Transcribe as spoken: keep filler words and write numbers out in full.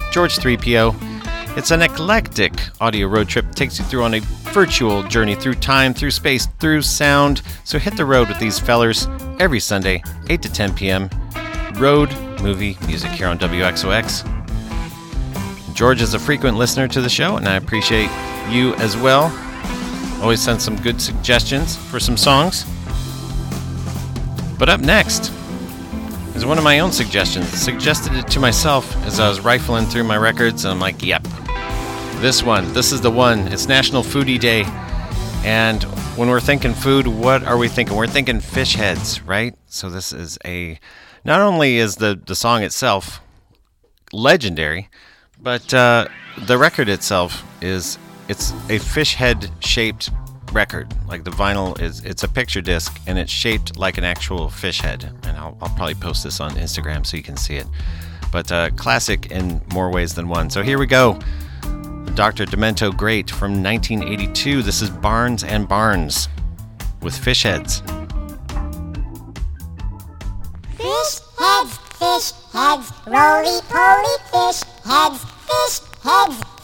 George three P O. It's an eclectic audio road trip that takes you through on a virtual journey through time, through space, through sound. So hit the road with these fellers every Sunday, eight to ten p.m. Road movie music here on W X O X. George is a frequent listener to the show, and I appreciate you as well. Always send some good suggestions for some songs. But up next is one of my own suggestions. Suggested it to myself as I was rifling through my records, and I'm like, yep, this one, this is the one. It's National Foodie Day, and when we're thinking food, what are we thinking? We're thinking fish heads, right? So this is a, not only is the, the song itself legendary, but uh, the record itself is, it's a fish head shaped record. Like the vinyl is, it's a picture disc and it's shaped like an actual fish head. And I'll, I'll probably post this on Instagram so you can see it. But uh, classic in more ways than one. So here we go. Doctor Demento Great from nineteen eighty-two. This is Barnes and Barnes with Fish Heads. Fish heads, fish heads, roly-poly fish heads, fish heads.